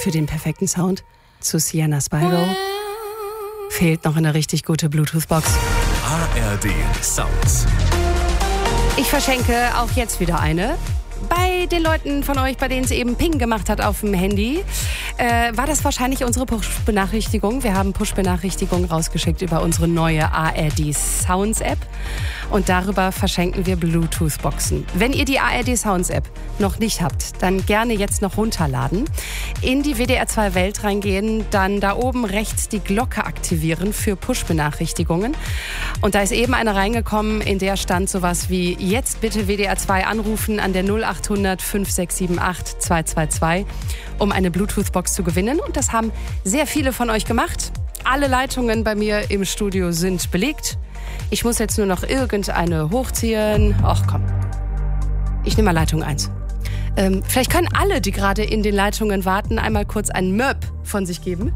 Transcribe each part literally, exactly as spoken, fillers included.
für den perfekten Sound zu Sienna Spyro fehlt noch eine richtig gute Bluetooth-Box. A R D Sounds. Ich verschenke auch jetzt wieder eine. Bei den Leuten von euch, bei denen es eben Ping gemacht hat auf dem Handy, äh, war das wahrscheinlich unsere Push-Benachrichtigung. Wir haben Push-Benachrichtigungen rausgeschickt über unsere neue A R D Sounds App. Und darüber verschenken wir Bluetooth-Boxen. Wenn ihr die A R D Sounds App noch nicht habt, dann gerne jetzt noch runterladen. In die W D R zwei Welt reingehen, dann da oben rechts die Glocke aktivieren für Push-Benachrichtigungen. Und da ist eben eine reingekommen, in der stand sowas wie: jetzt bitte W D R zwei anrufen an der null acht hundert fünf sechs sieben acht zwei zwei zwei, um eine Bluetooth-Box zu gewinnen. Und das haben sehr viele von euch gemacht. Alle Leitungen bei mir im Studio sind belegt. Ich muss jetzt nur noch irgendeine hochziehen. Ach komm, ich nehme mal Leitung eins. Ähm, vielleicht können alle, die gerade in den Leitungen warten, einmal kurz ein Möp von sich geben.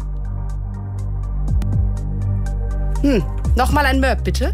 Hm, nochmal ein Möp, bitte.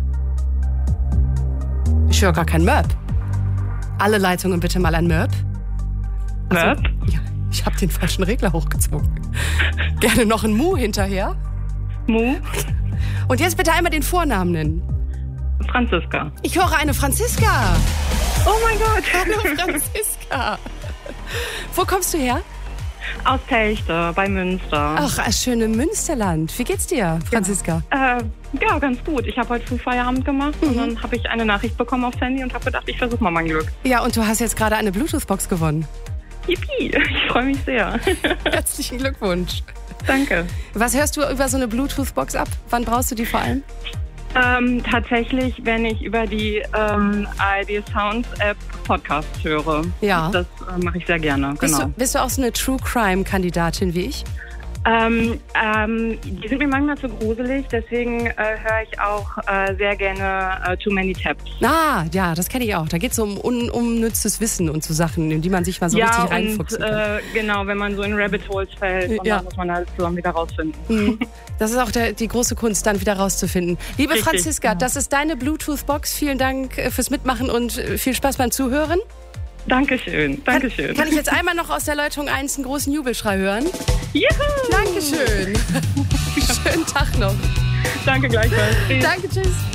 Ich höre gar kein Möp. Alle Leitungen bitte mal ein Möp. Also, Möp? Ja, ich habe den falschen Regler hochgezogen. Gerne noch ein Mu hinterher. Mu? Und jetzt bitte einmal den Vornamen nennen. Franziska. Ich höre eine Franziska. Oh mein Gott. Hallo Franziska. Wo kommst du her? Aus Telchte bei Münster. Ach, das schöne Münsterland. Wie geht's dir, Franziska? Ja, äh, ja ganz gut. Ich habe heute früh Feierabend gemacht mhm. und dann habe ich eine Nachricht bekommen aufs Handy und habe gedacht, ich versuche mal mein Glück. Ja, und du hast jetzt gerade eine Bluetooth-Box gewonnen. Yippie, ich freue mich sehr. Herzlichen Glückwunsch. Danke. Was hörst du über so eine Bluetooth-Box ab? Wann brauchst du die vor allem? Ähm, tatsächlich, wenn ich über die ähm, A R D Sounds App Podcast höre. Ja. Das äh, mache ich sehr gerne, Bist, genau. du, bist du auch so eine True-Crime-Kandidatin wie ich? Ähm, ähm, die sind mir manchmal zu gruselig, deswegen äh, höre ich auch äh, sehr gerne äh, Too Many Tabs. Ah, ja, das kenne ich auch. Da geht es um un- unnützes Wissen und so Sachen, in die man sich mal so ja, richtig und, reinfuchsen kann. Äh, genau, wenn man so in Rabbit Holes fällt, und ja. dann muss man halt zusammen wieder rausfinden. Mhm. Das ist auch der, die große Kunst, dann wieder rauszufinden. Liebe Richtig, Franziska, genau. Das ist deine Bluetooth-Box. Vielen Dank fürs Mitmachen und viel Spaß beim Zuhören. Dankeschön, Dankeschön. Kann, kann ich jetzt einmal noch aus der Leitung eins einen großen Jubelschrei hören? Juhu! Dankeschön. Schönen Tag noch. Danke gleichfalls. Danke, tschüss.